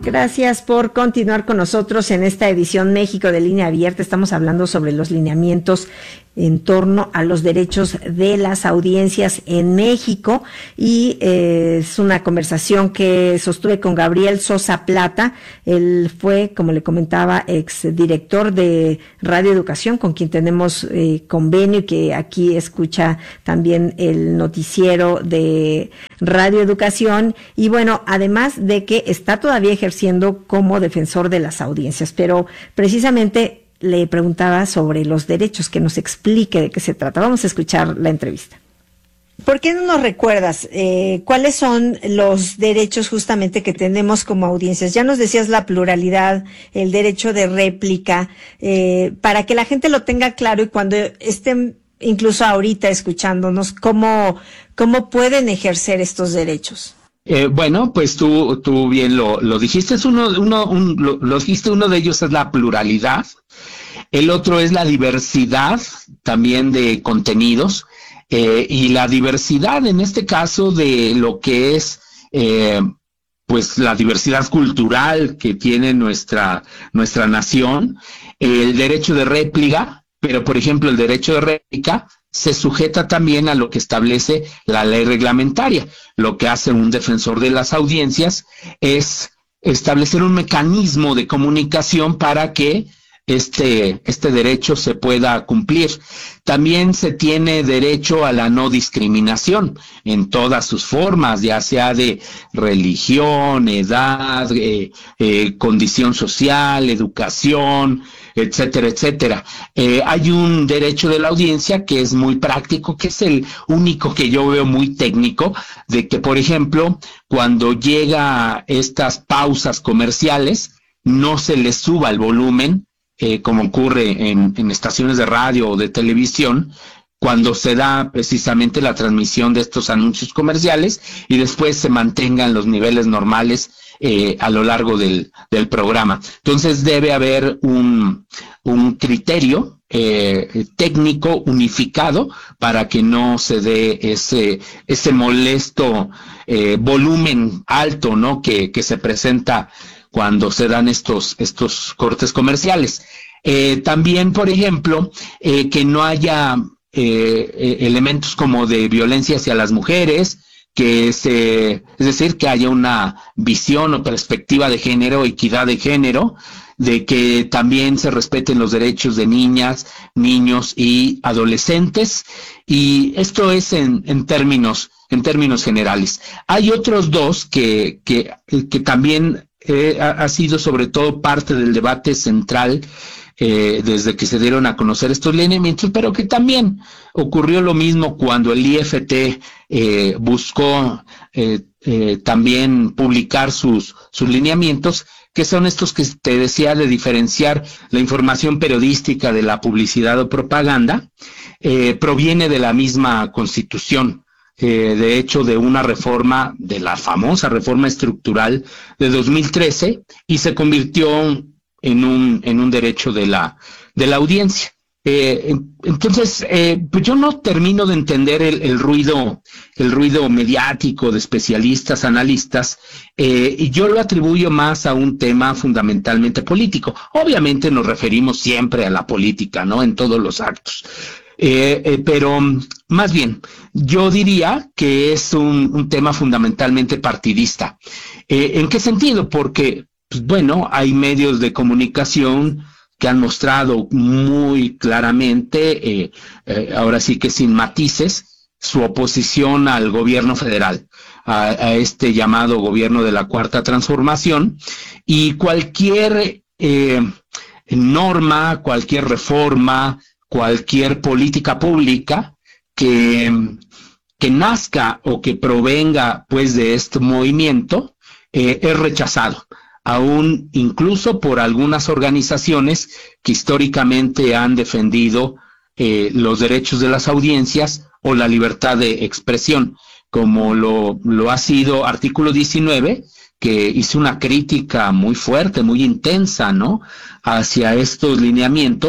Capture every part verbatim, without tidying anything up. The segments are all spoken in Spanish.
Gracias por continuar con nosotros en esta edición México de Línea Abierta. Estamos hablando sobre los lineamientos en torno a los derechos de las audiencias en México y eh, es una conversación que sostuve con Gabriel Sosa Plata. Él fue, como le comentaba, exdirector de Radio Educación, con quien tenemos eh, convenio y que aquí escucha también el noticiero de Radio Educación. Y bueno, además de que está todavía ejerciendo como defensor de las audiencias, pero precisamente le preguntaba sobre los derechos, que nos explique de qué se trata. Vamos a escuchar la entrevista. ¿Por qué no nos recuerdas eh, cuáles son los derechos justamente que tenemos como audiencias? Ya nos decías la pluralidad, el derecho de réplica, eh, para que la gente lo tenga claro y cuando estén incluso ahorita escuchándonos, ¿cómo, cómo pueden ejercer estos derechos? Eh, bueno, pues tú, tú bien lo, lo dijiste, es uno, uno, un, lo, lo dijiste, uno de ellos es la pluralidad, el otro es la diversidad también de contenidos, eh, y la diversidad en este caso de lo que es, eh, pues la diversidad cultural que tiene nuestra, nuestra nación, el derecho de réplica, pero por ejemplo el derecho de réplica se sujeta también a lo que establece la ley reglamentaria. Lo que hace un defensor de las audiencias es establecer un mecanismo de comunicación para que este, este derecho se pueda cumplir. También se tiene derecho a la no discriminación en todas sus formas, ya sea de religión, edad, eh, eh, condición social, educación, etcétera, etcétera. Eh, hay un derecho de la audiencia que es muy práctico, que es el único que yo veo muy técnico, de que, por ejemplo, cuando llega estas pausas comerciales, no se les suba el volumen, eh, como ocurre en, en estaciones de radio o de televisión, cuando se da precisamente la transmisión de estos anuncios comerciales y después se mantengan los niveles normales eh, a lo largo del, del programa. Entonces debe haber un, un criterio eh, técnico unificado para que no se dé ese, ese molesto eh, volumen alto, ¿no?, que, que se presenta cuando se dan estos, estos cortes comerciales. Eh, también, por ejemplo, eh, que no haya Eh, eh, elementos como de violencia hacia las mujeres, que se, es decir, que haya una visión o perspectiva de género, equidad de género, de que también se respeten los derechos de niñas, niños y adolescentes, y esto es en, en términos, en términos generales. Hay otros dos que, que, que también eh, ha, ha sido sobre todo parte del debate central Eh, desde que se dieron a conocer estos lineamientos, pero que también ocurrió lo mismo cuando el I F T eh, buscó eh, eh, también publicar sus, sus lineamientos, que son estos que te decía de diferenciar la información periodística de la publicidad o propaganda, eh, proviene de la misma Constitución. Eh, de hecho, de una reforma, de la famosa reforma estructural de dos mil trece, y se convirtió en un, en un derecho de la, de la audiencia. Eh, entonces, eh, pues yo no termino de entender el, el ruido, el ruido mediático de especialistas, analistas, eh, y yo lo atribuyo más a un tema fundamentalmente político. Obviamente nos referimos siempre a la política, ¿no?, en todos los actos. Eh, eh, pero más bien, yo diría que es un, un tema fundamentalmente partidista. Eh, ¿en qué sentido? Porque pues bueno, hay medios de comunicación que han mostrado muy claramente, eh, eh, ahora sí que sin matices, su oposición al gobierno federal, a, a este llamado gobierno de la Cuarta Transformación, y cualquier eh, norma, cualquier reforma, cualquier política pública que, que nazca o que provenga pues de este movimiento eh, es rechazado, aún incluso por algunas organizaciones que históricamente han defendido eh, los derechos de las audiencias o la libertad de expresión, como lo, lo ha sido Artículo diecinueve, que hizo una crítica muy fuerte, muy intensa, ¿no?, hacia estos lineamientos,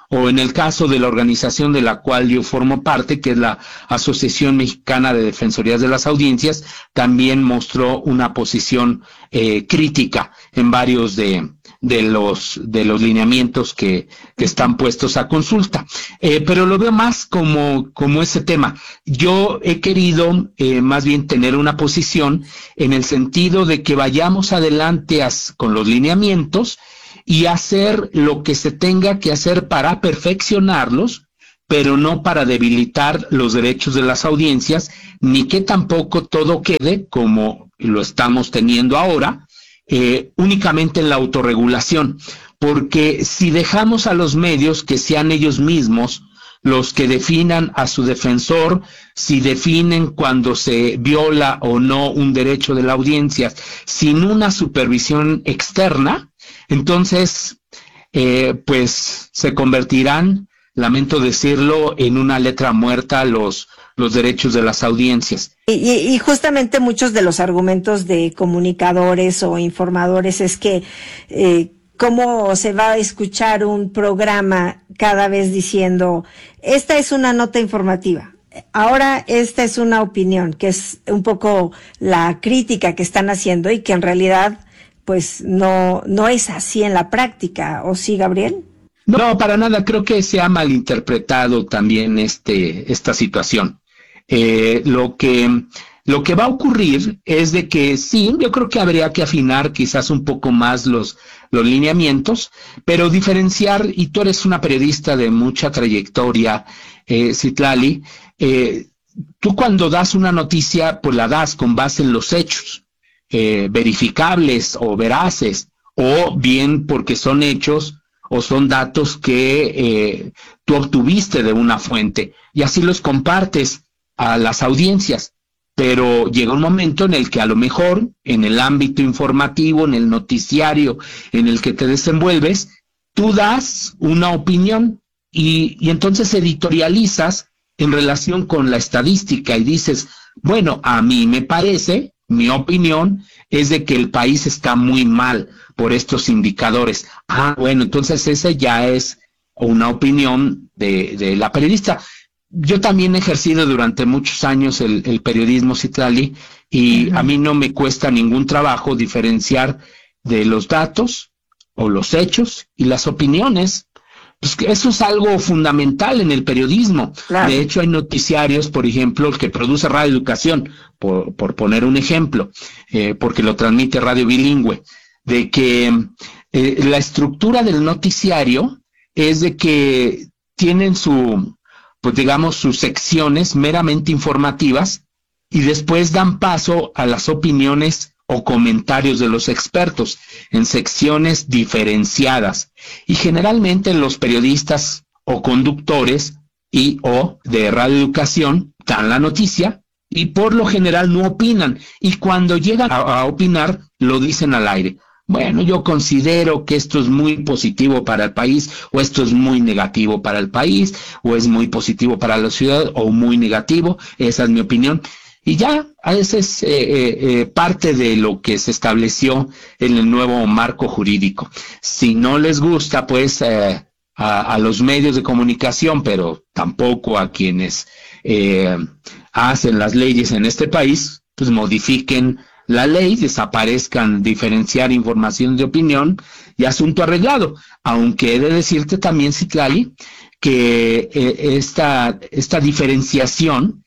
o en el caso de la organización de la cual yo formo parte, que es la Asociación Mexicana de Defensorías de las Audiencias, también mostró una posición eh, crítica en varios de, de los de los lineamientos que, que están puestos a consulta. Eh, pero lo veo más como, como ese tema. Yo he querido eh, más bien tener una posición en el sentido de que vayamos adelante as, con los lineamientos y hacer lo que se tenga que hacer para perfeccionarlos, pero no para debilitar los derechos de las audiencias, ni que tampoco todo quede como lo estamos teniendo ahora, eh, únicamente en la autorregulación, porque si dejamos a los medios que sean ellos mismos los que definan a su defensor, si definen cuando se viola o no un derecho de la audiencia, sin una supervisión externa, entonces, eh, pues se convertirán, lamento decirlo, en una letra muerta los, los derechos de las audiencias. Y, y justamente muchos de los argumentos de comunicadores o informadores es que eh, cómo se va a escuchar un programa cada vez diciendo, esta es una nota informativa, ahora esta es una opinión, que es un poco la crítica que están haciendo y que en realidad pues no, no es así en la práctica, ¿o sí, Gabriel? No, para nada, creo que se ha malinterpretado también este, esta situación. Eh, lo que, lo que va a ocurrir es de que sí, yo creo que habría que afinar quizás un poco más los, los lineamientos, pero diferenciar, y tú eres una periodista de mucha trayectoria, eh, Citlali, eh, tú cuando das una noticia, pues la das con base en los hechos. Eh, verificables o veraces, o bien porque son hechos o son datos que eh, tú obtuviste de una fuente y así los compartes a las audiencias, pero llega un momento en el que a lo mejor en el ámbito informativo, en el noticiario en el que te desenvuelves, tú das una opinión y, y entonces editorializas en relación con la estadística y dices, bueno, a mí me parece, mi opinión es de que el país está muy mal por estos indicadores. Ah, bueno, entonces esa ya es una opinión de, de la periodista. Yo también he ejercido durante muchos años el, el periodismo, Citlali, y uh-huh. a mí no me cuesta ningún trabajo diferenciar de los datos o los hechos y las opiniones. Pues que eso es algo fundamental en el periodismo. Claro. De hecho, hay noticiarios, por ejemplo, el que produce Radio Educación, por, por poner un ejemplo, eh, porque lo transmite Radio Bilingüe, de que eh, la estructura del noticiario es de que tienen su, pues digamos, sus secciones meramente informativas y después dan paso a las opiniones o comentarios de los expertos en secciones diferenciadas y generalmente los periodistas o conductores y o de radioeducación dan la noticia y por lo general no opinan y cuando llegan a, a opinar lo dicen al aire. Bueno, yo considero que esto es muy positivo para el país o esto es muy negativo para el país o es muy positivo para la ciudad o muy negativo, esa es mi opinión. Y ya, esa es eh, eh, parte de lo que se estableció en el nuevo marco jurídico. Si no les gusta, pues, eh, a, a los medios de comunicación, pero tampoco a quienes eh, hacen las leyes en este país, pues modifiquen la ley, desaparezcan diferenciar información de opinión y asunto arreglado. Aunque he de decirte también, Citlali, que eh, esta, esta diferenciación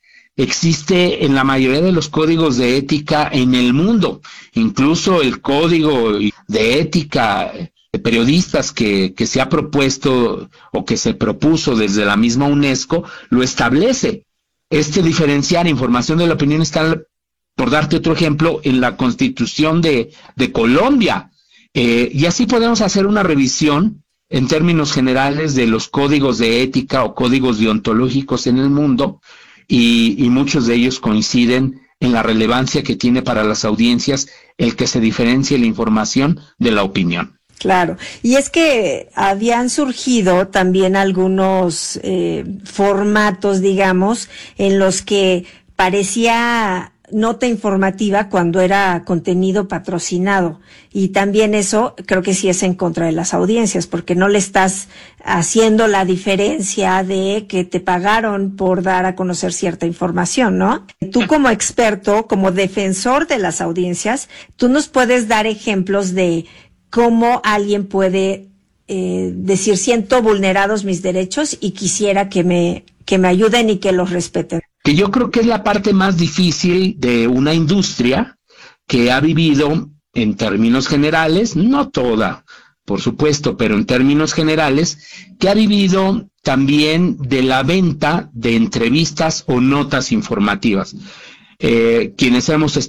existe en la mayoría de los códigos de ética en el mundo, incluso el código de ética de periodistas que, que se ha propuesto o que se propuso desde la misma UNESCO, lo establece. Este diferenciar información de la opinión está, por darte otro ejemplo, en la Constitución de, de Colombia. Eh, y así podemos hacer una revisión en términos generales de los códigos de ética o códigos deontológicos en el mundo, Y, y muchos de ellos coinciden en la relevancia que tiene para las audiencias el que se diferencie la información de la opinión. Claro, y es que habían surgido también algunos eh, formatos, digamos, en los que parecía nota informativa cuando era contenido patrocinado. Y también eso creo que sí es en contra de las audiencias, porque no le estás haciendo la diferencia de que te pagaron por dar a conocer cierta información, ¿no? Tú como experto, como defensor de las audiencias, tú nos puedes dar ejemplos de cómo alguien puede eh, decir, siento vulnerados mis derechos y quisiera que me, que me ayuden y que los respeten. Que yo creo que es la parte más difícil de una industria que ha vivido, en términos generales, no toda, por supuesto, pero en términos generales, que ha vivido también de la venta de entrevistas o notas informativas. Eh, quienes hemos